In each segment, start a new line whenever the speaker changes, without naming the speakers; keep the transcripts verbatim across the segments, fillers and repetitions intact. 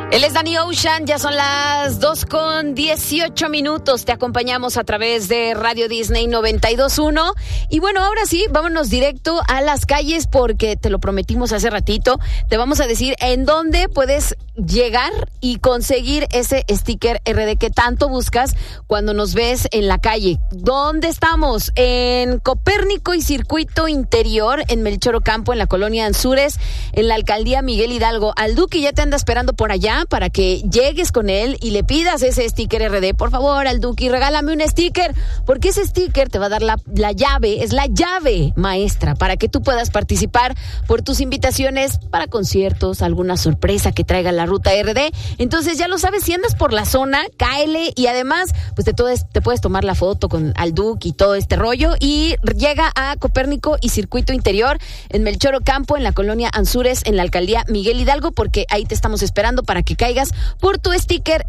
Él es Danny Ocean, ya son las dos con dieciocho minutos. Te acompañamos a través de Radio Disney noventa y dos punto uno. Y bueno, ahora sí, vámonos directo a las calles porque te lo prometimos hace ratito. Te vamos a decir en dónde puedes llegar y conseguir ese sticker R D que tanto buscas cuando nos ves en la calle. ¿Dónde estamos? En Copérnico y Circuito Interior, en Melchor Ocampo, en la colonia Anzures, en la alcaldía Miguel Hidalgo. Al Duque ya te anda esperando por allá para que llegues con él y le pidas ese sticker R D. Por favor, al Duque, regálame un sticker, porque ese sticker te va a dar la, la llave, es la llave maestra para que tú puedas participar por tus invitaciones para conciertos, alguna sorpresa que traiga la ruta R D. Entonces ya lo sabes, si andas por la zona, cáele y además pues te, todo, te puedes tomar la foto con al Duque y todo este rollo y llega a Copérnico y Circuito Interior en Melchor Ocampo, en la colonia Anzures, en la alcaldía Miguel Hidalgo, porque ahí te estamos esperando para que caigas por tu sticker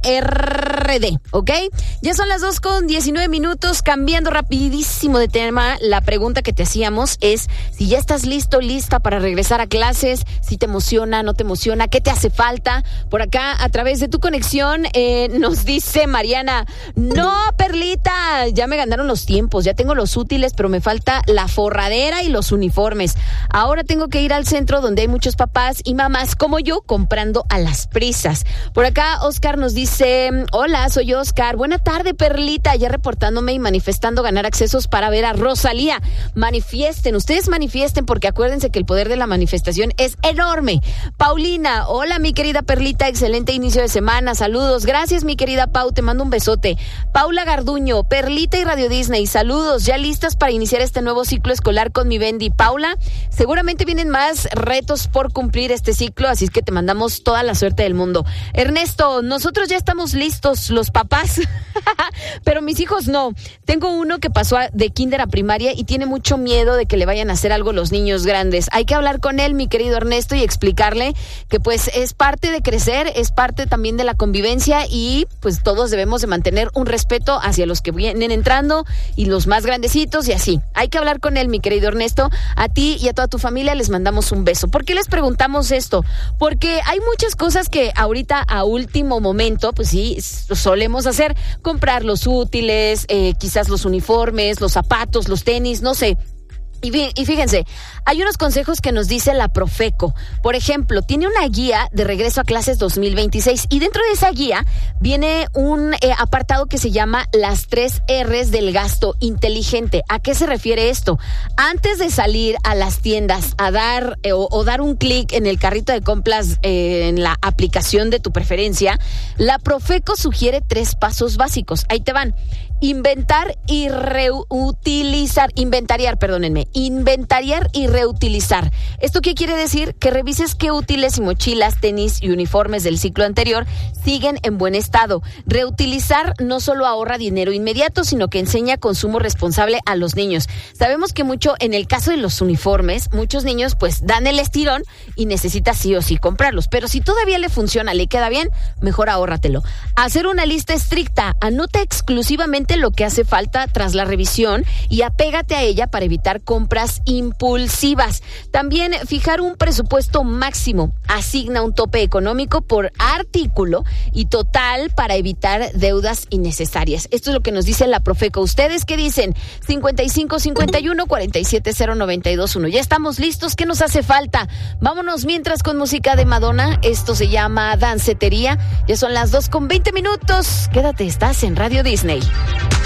R D, ¿ok? Ya son las dos con diecinueve minutos, cambiando rapidísimo de tema. La pregunta que te hacíamos es si ya estás listo, lista para regresar a clases, si te emociona, no te emociona, qué te hace falta. Por acá, a través de tu conexión, eh, nos dice Mariana, no, Perlita, ya me ganaron los tiempos, ya tengo los útiles, pero me falta la forradera y los uniformes. Ahora tengo que ir al centro donde hay muchos papás y mamás como yo comprando a las prisas. Por acá, Oscar nos dice, hola, soy Oscar, buena tarde, Perlita, ya reportándome y manifestando ganar accesos para ver a Rosalía. Manifiesten, ustedes manifiesten, porque acuérdense que el poder de la manifestación es enorme. Paulina, hola, mi querida Perlita, excelente inicio de semana, saludos, gracias, mi querida Pau, te mando un besote. Paula Garduño, Perlita y Radio Disney, saludos, ya listas para iniciar este nuevo ciclo escolar con mi Bendy. Paula, seguramente vienen más retos por cumplir este ciclo, así es que te mandamos toda la suerte del mundo. Ernesto, nosotros ya estamos listos, los papás, pero mis hijos no. Tengo uno que pasó de kinder a primaria y tiene mucho miedo de que le vayan a hacer algo los niños grandes. Hay que hablar con él, mi querido Ernesto, y explicarle que pues es parte de crecer, es parte también de la convivencia y pues todos debemos de mantener un respeto hacia los que vienen entrando y los más grandecitos y así. Hay que hablar con él, mi querido Ernesto. A ti y a toda tu familia les mandamos un beso. ¿Por qué les preguntamos esto? Porque hay muchas cosas que ahorita a último momento, pues sí, solemos hacer, comprar los útiles, eh, quizás los uniformes, los zapatos, los tenis, no sé. Y fíjense, hay unos consejos que nos dice la Profeco. Por ejemplo, tiene una guía de regreso a clases dos mil veintiséis y dentro de esa guía viene un eh, apartado que se llama las tres R's del gasto inteligente. ¿A qué se refiere esto? Antes de salir a las tiendas a dar eh, o, o dar un clic en el carrito de compras eh, en la aplicación de tu preferencia, la Profeco sugiere tres pasos básicos. Ahí te van. Inventar y reutilizar, inventariar, perdónenme, inventariar y reutilizar. ¿Esto qué quiere decir? Que revises qué útiles y mochilas, tenis y uniformes del ciclo anterior siguen en buen estado. Reutilizar no solo ahorra dinero inmediato, sino que enseña consumo responsable a los niños. Sabemos que mucho, en el caso de los uniformes, muchos niños pues dan el estirón y necesita sí o sí comprarlos. Pero si todavía le funciona, le queda bien, mejor ahórratelo. Hacer una lista estricta, anota exclusivamente lo que hace falta tras la revisión y apégate a ella para evitar compras impulsivas. También fijar un presupuesto máximo, asigna un tope económico por artículo y total para evitar deudas innecesarias. Esto es lo que nos dice la Profeco. ¿Ustedes qué dicen? cincuenta y cinco cincuenta y uno cuarenta y siete cero noventa y dos uno. Ya estamos listos, ¿qué nos hace falta? Vámonos mientras con música de Madonna. Esto se llama Dancetería. Ya son las dos con veinte minutos. Quédate, estás en Radio Disney.